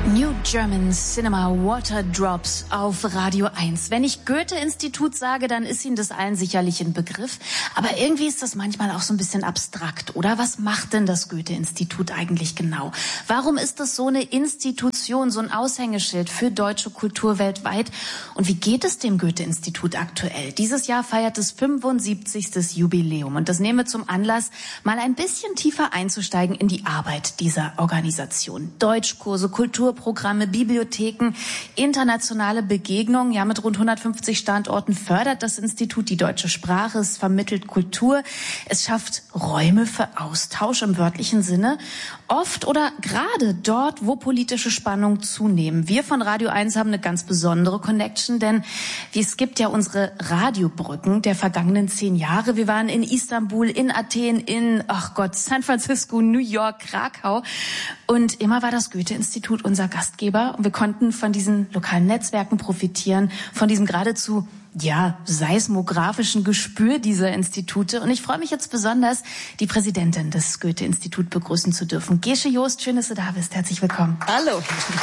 New German Cinema Water Drops auf Radio 1. Wenn ich Goethe-Institut sage, dann ist Ihnen das allen sicherlich ein Begriff. Aber irgendwie ist das manchmal auch so ein bisschen abstrakt, oder? Was macht denn das Goethe-Institut eigentlich genau? Warum ist das so eine Institution, so ein Aushängeschild für deutsche Kultur weltweit? Und wie geht es dem Goethe-Institut aktuell? Dieses Jahr feiert es 75. Jubiläum. Und das nehmen wir zum Anlass, mal ein bisschen tiefer einzusteigen in die Arbeit dieser Organisation. Deutschkurse, Kulturprogramme, Bibliotheken, internationale Begegnungen. Ja, mit rund 150 Standorten fördert das Institut die deutsche Sprache. Es vermittelt Kultur. Es schafft Räume für Austausch im wörtlichen Sinne. Oft oder gerade dort, wo politische Spannungen zunehmen. Wir von Radio 1 haben eine ganz besondere Connection, denn es gibt ja unsere Radiobrücken der vergangenen 10 Jahre. Wir waren in Istanbul, in Athen, in, San Francisco, New York, Krakau. Und immer war das Goethe-Institut unser Gastgeber. Und wir konnten von diesen lokalen Netzwerken profitieren, von diesem geradezu seismografischen Gespür dieser Institute. Und ich freue mich jetzt besonders, die Präsidentin des Goethe-Instituts begrüßen zu dürfen. Gesche Joost, schön, dass du da bist. Herzlich willkommen. Hallo.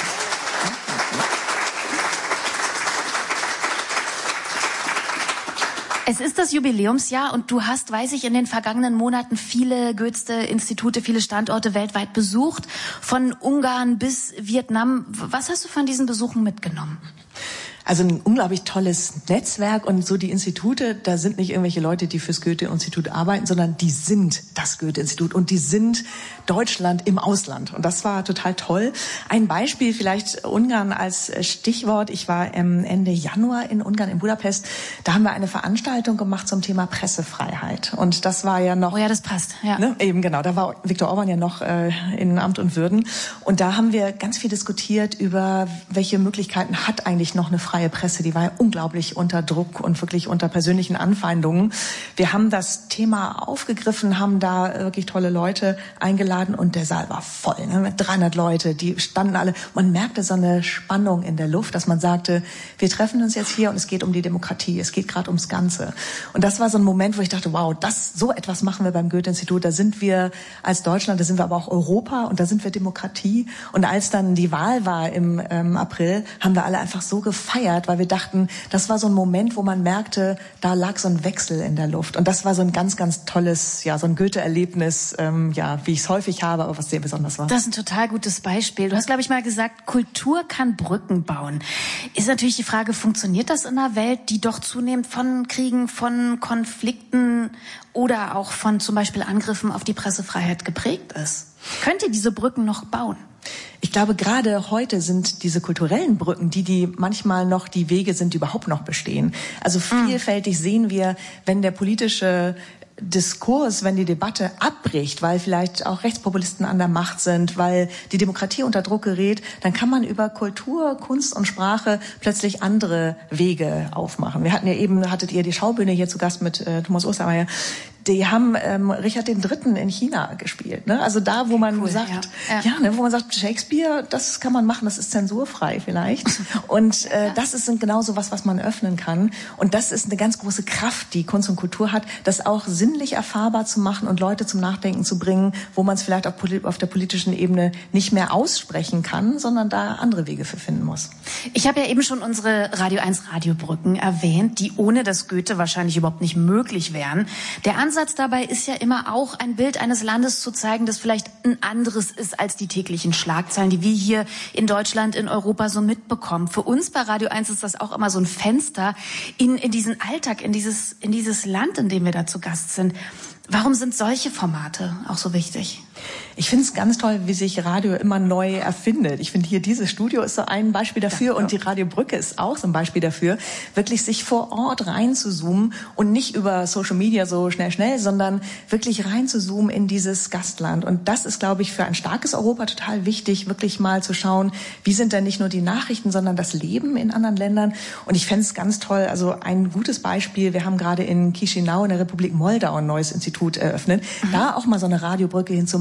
Es ist das Jubiläumsjahr und du hast, weiß ich, in den vergangenen Monaten viele Goethe-Institute, viele Standorte weltweit besucht, von Ungarn bis Vietnam. Was hast du von diesen Besuchen mitgenommen? Also ein unglaublich tolles Netzwerk und so die Institute, da sind nicht irgendwelche Leute, die fürs Goethe-Institut arbeiten, sondern die sind das Goethe-Institut und die sind Deutschland im Ausland. Und das war total toll. Ein Beispiel vielleicht Ungarn als Stichwort. Ich war Ende Januar in Ungarn, in Budapest. Da haben wir eine Veranstaltung gemacht zum Thema Pressefreiheit. Und das war ja noch... Oh ja, das passt. Ja. Ne, eben genau, da war Viktor Orban ja noch in Amt und Würden. Und da haben wir ganz viel diskutiert über, welche Möglichkeiten hat eigentlich noch eine freie Presse, die war ja unglaublich unter Druck und wirklich unter persönlichen Anfeindungen. Wir haben das Thema aufgegriffen, haben da wirklich tolle Leute eingeladen und der Saal war voll, ne, mit 300 Leute, die standen alle. Man merkte so eine Spannung in der Luft, dass man sagte, wir treffen uns jetzt hier und es geht um die Demokratie, es geht gerade ums Ganze. Und das war so ein Moment, wo ich dachte, wow, so etwas machen wir beim Goethe-Institut, da sind wir als Deutschland, da sind wir aber auch Europa und da sind wir Demokratie. Und als dann die Wahl war im April, haben wir alle einfach so gefeiert, weil wir dachten, das war so ein Moment, wo man merkte, da lag so ein Wechsel in der Luft. Und das war so ein ganz, ganz tolles, so ein Goethe-Erlebnis, wie ich es häufig habe, aber was sehr besonders war. Das ist ein total gutes Beispiel. Du hast, glaube ich, mal gesagt, Kultur kann Brücken bauen. Ist natürlich die Frage, funktioniert das in einer Welt, die doch zunehmend von Kriegen, von Konflikten oder auch von zum Beispiel Angriffen auf die Pressefreiheit geprägt ist? Könnt ihr diese Brücken noch bauen? Ich glaube, gerade heute sind diese kulturellen Brücken, die manchmal noch die Wege sind, die überhaupt noch bestehen. Also vielfältig sehen wir, wenn der politische Diskurs, wenn die Debatte abbricht, weil vielleicht auch Rechtspopulisten an der Macht sind, weil die Demokratie unter Druck gerät, dann kann man über Kultur, Kunst und Sprache plötzlich andere Wege aufmachen. Hattet ihr die Schaubühne hier zu Gast mit Thomas Ostermeier. Die haben Richard III. In China gespielt, ne? Also da, wo man sagt, wo man sagt, Shakespeare, das kann man machen, das ist zensurfrei vielleicht. Und das ist genauso was man öffnen kann. Und das ist eine ganz große Kraft, die Kunst und Kultur hat, das auch sinnlich erfahrbar zu machen und Leute zum Nachdenken zu bringen, wo man es vielleicht auf der politischen Ebene nicht mehr aussprechen kann, sondern da andere Wege für finden muss. Ich habe ja eben schon unsere Radio 1 Radiobrücken erwähnt, die ohne das Goethe wahrscheinlich überhaupt nicht möglich wären. Der Ansatz dabei ist ja immer auch, ein Bild eines Landes zu zeigen, das vielleicht ein anderes ist als die täglichen Schlagzeilen, die wir hier in Deutschland, in Europa so mitbekommen. Für uns bei Radio 1 ist das auch immer so ein Fenster in diesen Alltag, in dieses Land, in dem wir da zu Gast sind. Warum sind solche Formate auch so wichtig? Ich finde es ganz toll, wie sich Radio immer neu erfindet. Ich finde hier dieses Studio ist so ein Beispiel dafür und die Radiobrücke ist auch so ein Beispiel dafür, wirklich sich vor Ort reinzuzoomen und nicht über Social Media so schnell, sondern wirklich reinzuzoomen in dieses Gastland. Und das ist, glaube ich, für ein starkes Europa total wichtig, wirklich mal zu schauen, wie sind denn nicht nur die Nachrichten, sondern das Leben in anderen Ländern. Und ich fände es ganz toll, also ein gutes Beispiel, wir haben gerade in Chișinău in der Republik Moldau ein neues Institut eröffnet, da auch mal so eine Radiobrücke hinzumachen,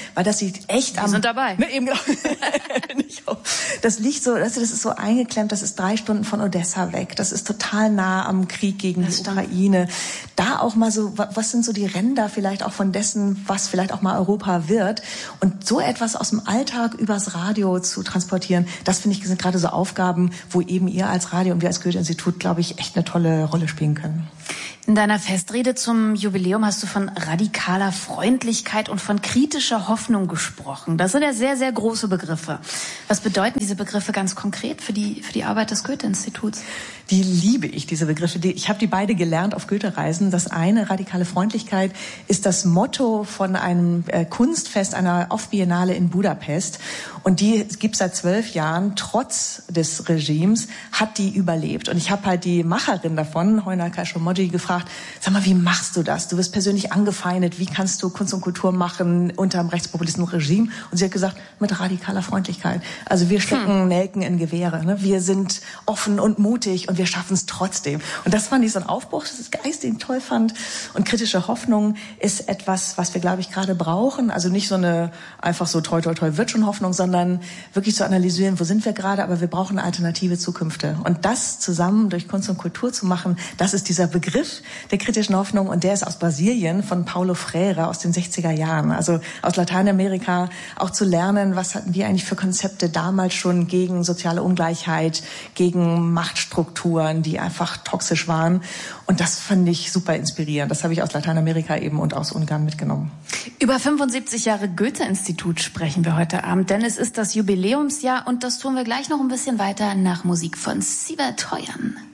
weil das sieht echt Wir sind dabei. Ne, eben genau. Das liegt so, das ist so eingeklemmt, das ist 3 Stunden von Odessa weg, das ist total nah am Krieg gegen die Ukraine. Da auch mal so, was sind so die Ränder vielleicht auch von dessen, was vielleicht auch mal Europa wird, und so etwas aus dem Alltag übers Radio zu transportieren, das finde ich, sind gerade so Aufgaben, wo eben ihr als Radio und wir als Goethe-Institut, glaube ich, echt eine tolle Rolle spielen können. In deiner Festrede zum Jubiläum hast du von radikaler Freundlichkeit und von kritischer Hoffnung gesprochen. Das sind ja sehr, sehr große Begriffe. Was bedeuten diese Begriffe ganz konkret für die Arbeit des Goethe-Instituts? Die liebe ich, diese Begriffe. Ich habe die beide gelernt auf Goethe-Reisen. Das eine, radikale Freundlichkeit, ist das Motto von einem Kunstfest, einer Off-Biennale in Budapest. Und die gibt es seit 12 Jahren. Trotz des Regimes hat die überlebt. Und ich habe halt die Macherin davon, Heuna Khashoggi, gefragt, sag mal, wie machst du das? Du wirst persönlich angefeindet. Wie kannst du Kunst und Kultur machen unter einem rechtspopulistischen Regime? Und sie hat gesagt, mit radikaler Freundlichkeit. Also wir stecken Nelken in Gewehre. Ne? Wir sind offen und mutig und wir schaffen es trotzdem. Und das fand ich so ein Aufbruch, das ist Geist, den ich toll fand. Und kritische Hoffnung ist etwas, was wir, glaube ich, gerade brauchen. Also nicht so eine einfach so toi, toi, toi, wird schon Hoffnung, sondern wirklich zu analysieren, wo sind wir gerade, aber wir brauchen alternative Zukünfte. Und das zusammen durch Kunst und Kultur zu machen, das ist dieser Begriff der kritischen Hoffnung, und der ist aus Brasilien von Paulo Freire aus den 60er Jahren. Also aus Lateinamerika auch zu lernen, was hatten wir eigentlich für Konzepte damals schon gegen soziale Ungleichheit, gegen Machtstrukturen, die einfach toxisch waren. Und das fand ich super inspirierend. Das habe ich aus Lateinamerika eben und aus Ungarn mitgenommen. Über 75 Jahre Goethe-Institut sprechen wir heute Abend, denn es ist das Jubiläumsjahr, und das tun wir gleich noch ein bisschen weiter nach Musik von Sievert Høyen.